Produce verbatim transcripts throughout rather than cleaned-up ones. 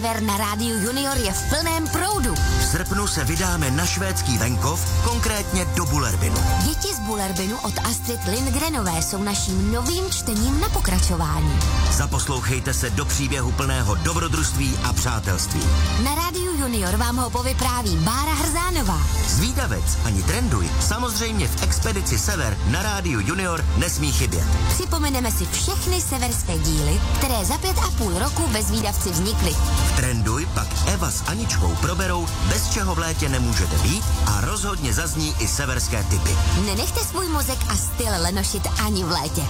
Ver na rádiu Junior je v plném proudu. V srpnu se vydáme na švédský venkov, konkrétně do Bullerbinu. Děti z Bullerbinu od Astrid Lindgrenové jsou naším novým čtením na pokračování. Zaposlouchejte se do příběhu plného dobrodružství a přátelství. Na rádiu Junior vám ho povypráví Bára Hrzánová. Zvídavec ani trenduj samozřejmě v expedici Sever na rádiu Junior nesmí chybět. Připomeneme si všechny severské díly, které za pět a půl roku ve Zvídavci vznikly. V Trenduj pak Eva s Aničkou proberou, bez čeho v létě nemůžete být, a rozhodně zazní i severské tipy. Nenechte svůj mozek a styl lenošit ani v létě.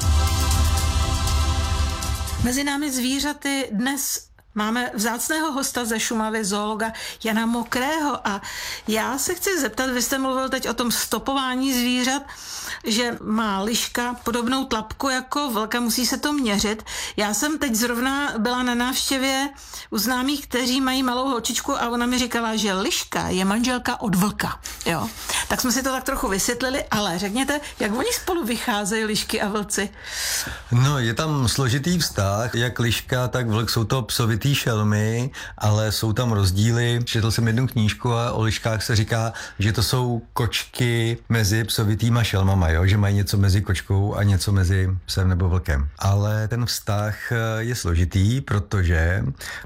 Mezi námi zvířaty dnes máme vzácného hosta ze Šumavy, zoologa Jana Mokrého, a já se chci zeptat, vy jste mluvil teď o tom stopování zvířat, že má liška podobnou tlapku jako vlka, musí se to měřit. Já jsem teď zrovna byla na návštěvě u známých, kteří mají malou holčičku, a ona mi říkala, že liška je manželka od vlka. Jo? Tak jsme si to tak trochu vysvětlili, ale řekněte, jak oni spolu vycházejí, lišky a vlci? No, je tam složitý vztah, jak liška, tak vlk, jsou to psovitý šelmy, ale jsou tam rozdíly. Četl jsem jednu knížku a o liškách se říká, že to jsou kočky mezi psovitýma šelmama, jo? Že mají něco mezi kočkou a něco mezi psem nebo vlkem. Ale ten vztah je složitý, protože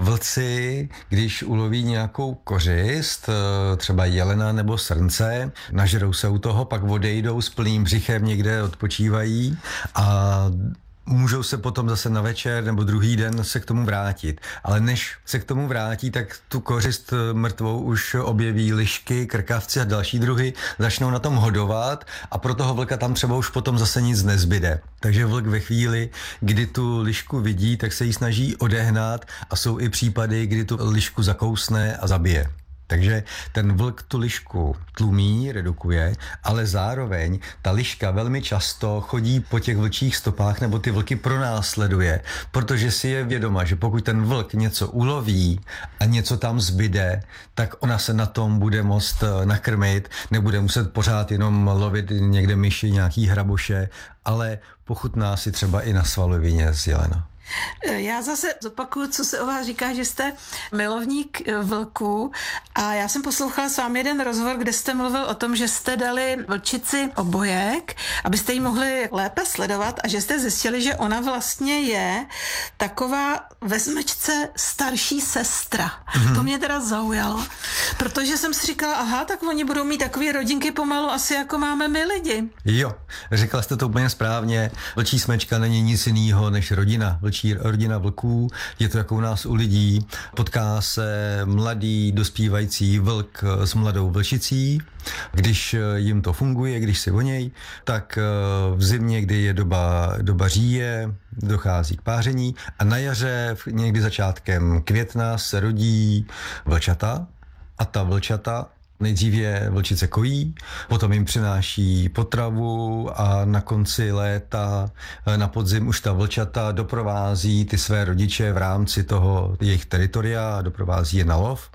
vlci, když uloví nějakou kořist, třeba jelena nebo srnce, nažerou se u toho, pak odejdou s plným břichem, někde odpočívají a můžou se potom zase na večer nebo druhý den se k tomu vrátit. Ale než se k tomu vrátí, tak tu kořist mrtvou už objeví lišky, krkavci a další druhy, začnou na tom hodovat a pro toho vlka tam třeba už potom zase nic nezbyde. Takže vlk ve chvíli, kdy tu lišku vidí, tak se jí snaží odehnat, a jsou i případy, kdy tu lišku zakousne a zabije. Takže ten vlk tu lišku tlumí, redukuje, ale zároveň ta liška velmi často chodí po těch vlčích stopách nebo ty vlky pronásleduje, protože si je vědoma, že pokud ten vlk něco uloví a něco tam zbyde, tak ona se na tom bude moct nakrmit, nebude muset pořád jenom lovit někde myši, nějaký hraboše, ale pochutná si třeba i na svalovině z jelena. Já zase zopakuju, co se o vás říká, že jste milovník vlků, a já jsem poslouchala s vámi jeden rozhovor, kde jste mluvil o tom, že jste dali vlčici obojek, abyste ji mohli lépe sledovat, a že jste zjistili, že ona vlastně je taková ve smečce starší sestra. Mm-hmm. To mě teda zaujalo, protože jsem si říkala, aha, tak oni budou mít takové rodinky pomalu asi jako máme my lidi. Jo, řekla jste to úplně správně. Vlčí smečka není nic jiného než rodina. Rodina vlků, je to jako u nás u lidí, potká se mladý dospívající vlk s mladou vlčicí, když jim to funguje, když si voněj, tak v zimě, kdy je doba, doba říje, dochází k páření, a na jaře, někdy začátkem května, se rodí vlčata, a ta vlčata nejdřív je vlčice kojí, potom jim přináší potravu a na konci léta, na podzim už ta vlčata doprovází ty své rodiče v rámci toho jejich teritoria, doprovází je na lov.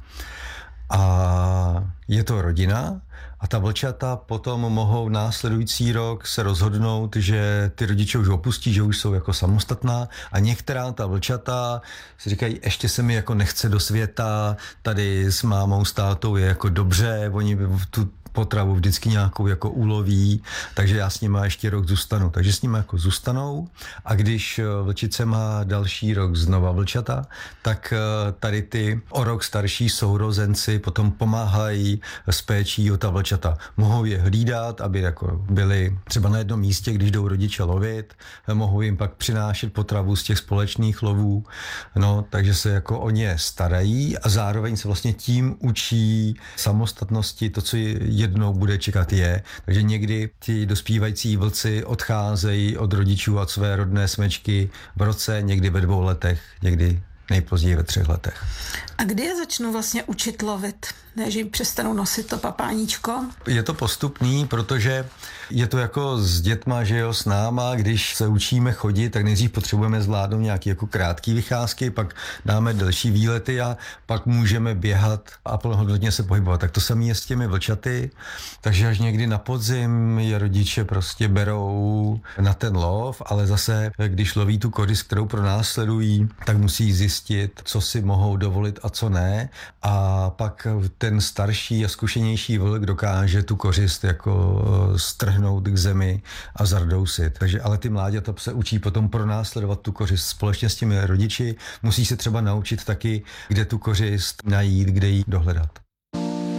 A je to rodina, a ta vlčata potom mohou následující rok se rozhodnout, že ty rodiče už opustí, že už jsou jako samostatná, a některá ta vlčata si říkají, ještě se mi jako nechce do světa, tady s mámou, s tátou je jako dobře, oni tu potravu vždycky nějakou jako uloví, takže já s nima ještě rok zůstanu. Takže s nima jako zůstanou, a když vlčice má další rok znova vlčata, tak tady ty o rok starší sourozenci potom pomáhají s péčí o ta vlčata. Mohou je hlídat, aby jako byli třeba na jednom místě, když jdou rodiče lovit, mohou jim pak přinášet potravu z těch společných lovů, no, takže se jako o ně starají a zároveň se vlastně tím učí samostatnosti, to, co je jednou bude čekat je. Takže někdy ti dospívající vlci odcházejí od rodičů a své rodné smečky v roce, někdy ve dvou letech, někdy nejpozději ve třech letech. A kdy je začnu vlastně učit lovit? Ne, že jim přestanou nosit to papáníčko? Je to postupný, protože je to jako s dětma, že jo, s náma, když se učíme chodit, tak nejdřív potřebujeme zvládnout nějaké jako krátké vycházky, pak dáme delší výlety a pak můžeme běhat a plnohodnotně se pohybovat. Tak to samé je s těmi vlčaty, takže až někdy na podzim je rodiče prostě berou na ten lov, ale zase, když loví tu kořist, kterou pronásledují, tak musí zjistit, co si mohou dovolit a co ne. A pak ten starší a zkušenější vlk dokáže tu kořist jako strhnout k zemi a zardousit. Takže ale ty mláďata se učí potom pronásledovat tu kořist společně s těmi rodiči. Musí se třeba naučit taky, kde tu kořist najít, kde ji dohledat.